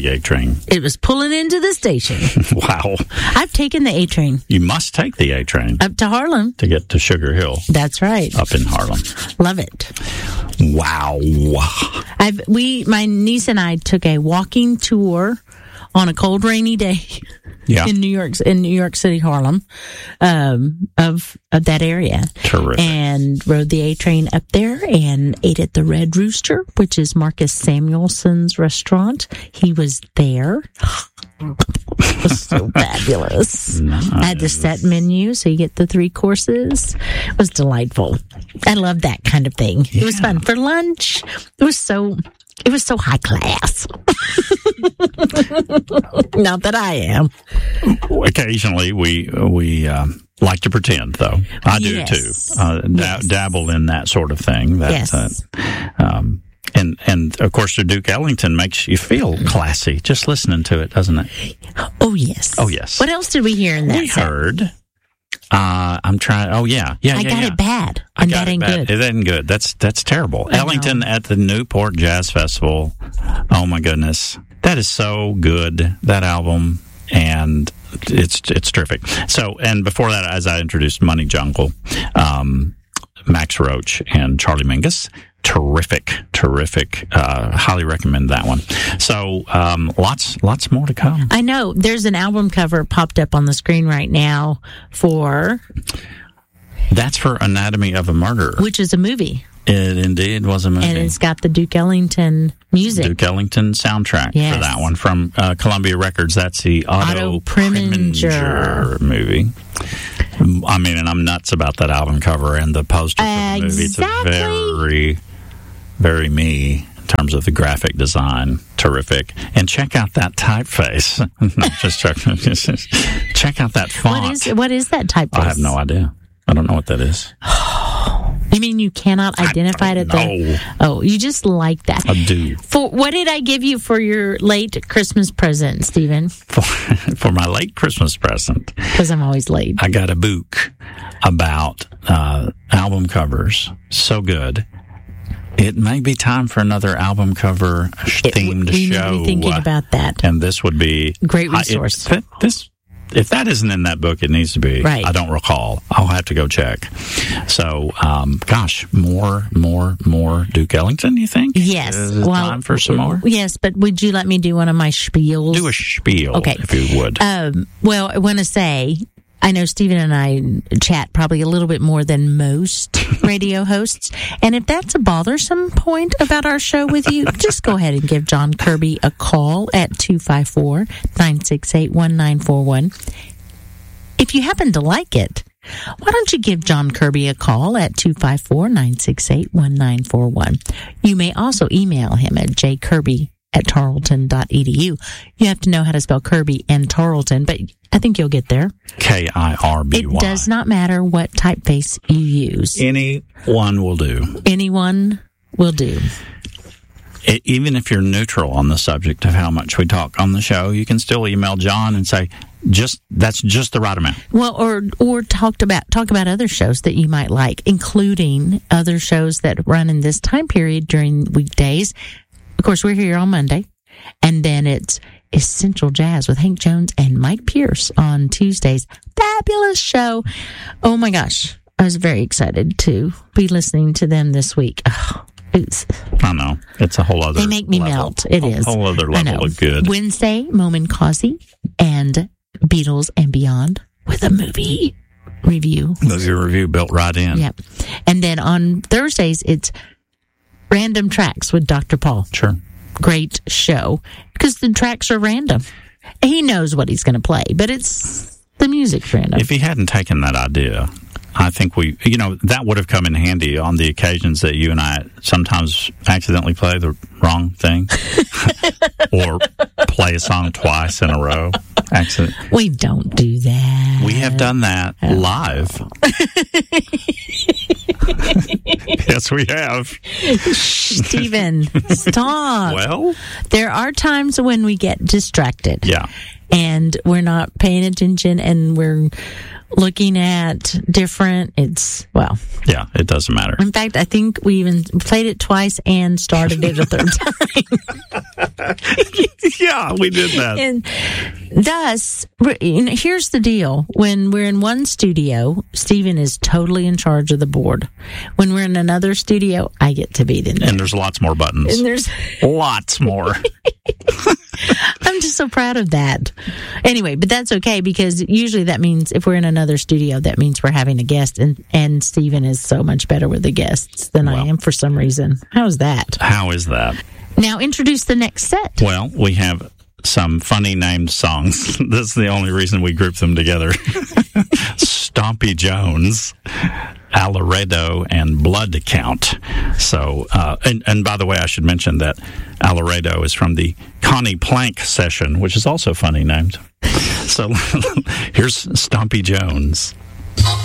the A train. It was pulling into the station. Wow. I've taken the A train. You must take the A train. Up to Harlem. To get to Sugar Hill. That's right. Up in Harlem. Love it. Wow. My niece and I took a walking tour on a cold, rainy day in New York City, Harlem, of that area. Terrific. And rode the A train up there and ate at the Red Rooster, which is Marcus Samuelson's restaurant. He was there. It was so fabulous. Nice. I had the set menu, so you get the 3 courses. It was delightful. I love that kind of thing. Yeah. It was fun. For lunch, it was so high class. Not that I am. Occasionally, we like to pretend, though. I do too. Dabble in that sort of thing. Yes. And of course, the Duke Ellington makes you feel classy just listening to it, doesn't it? Oh yes. Oh yes. What else did we hear in that? We heard. I'm trying. Oh yeah. I got it bad, and that ain't good. It ain't good. That's terrible. Ellington at the Newport Jazz Festival. Oh my goodness, that is so good. That album, and it's terrific. So, and before that, as I introduced Money Jungle, Max Roach and Charlie Mingus. Terrific. Highly recommend that one. So, lots more to come. I know. There's an album cover popped up on the screen right now That's for Anatomy of a Murder. Which is a movie. It indeed was a movie. And it's got the Duke Ellington music. Duke Ellington soundtrack for that one from Columbia Records. That's the Otto Preminger movie. I mean, and I'm nuts about that album cover and the poster for the movie. It's very, very me in terms of the graphic design. Terrific. And check out that typeface. Check out that font. What is that typeface? I have no idea. I don't know what that is. You mean you cannot identify it? No. Oh, you just like that. I do. What did I give you for your late Christmas present, Stephen? For my late Christmas present. Because I'm always late. I got a book about album covers. So good. It may be time for another album cover themed show. We need to be thinking about that. And this would be great resource. If that isn't in that book, it needs to be. Right. I don't recall. I'll have to go check. So, more Duke Ellington, you think? Yes. Is it time for some more? Yes, but would you let me do one of my spiels? Do a spiel, okay. If you would. Well, I want to say, I know Stephen and I chat probably a little bit more than most radio hosts. And if that's a bothersome point about our show with you, just go ahead and give John Kirby a call at 254-968-1941. If you happen to like it, why don't you give John Kirby a call at 254-968-1941? You may also email him at jkirby@tarleton.edu. You have to know how to spell Kirby and Tarleton, but I think you'll get there. Kirby. It does not matter what typeface you use. Anyone will do. Anyone will do. Even if you're neutral on the subject of how much we talk on the show, you can still email John and say, that's just the right amount. Well, or talk about other shows that you might like, including other shows that run in this time period during weekdays. Of course, we're here on Monday, and then it's Essential Jazz with Hank Jones and Mike Pierce on Tuesdays. Fabulous show. Oh my gosh. I was very excited to be listening to them this week. Oh, I know. It's a whole other They make me level. melt. It is. A whole other level of good. Wednesday, Momin Causey and Beatles and Beyond with a movie review. Movie review built right in. Yep. And then on Thursdays, it's Random Tracks with Dr. Paul. Sure. Great show because the tracks are random. He knows what he's going to play, but it's the music's random. If he hadn't taken that idea, I think that would have come in handy on the occasions that you and I sometimes accidentally play the wrong thing or play a song twice in a row. Accident. We don't do that. We have done that live. Yes, we have. Stephen, stop. Well, there are times when we get distracted. Yeah. And we're not paying attention, and we're looking at different. Yeah, it doesn't matter. In fact, I think we even played it twice and started it a third time. Yeah, we did that. And thus, here's the deal. When we're in one studio, Stephen is totally in charge of the board. When we're in another studio, I get to be in there. And there's lots more buttons. And there's lots more. I'm just so proud of that. Anyway, but that's okay, because usually that means if we're in another studio, that means we're having a guest, and Stephen is so much better with the guests than I am for some reason. How is that? How is that? Now introduce the next set. Well, we have some funny named songs. That's the only reason we grouped them together. Stompy Jones, Alaredo, and Blood Count. So, and by the way, I should mention that Alaredo is from the Connie Plank session, which is also funny named. So here's Stompy Jones.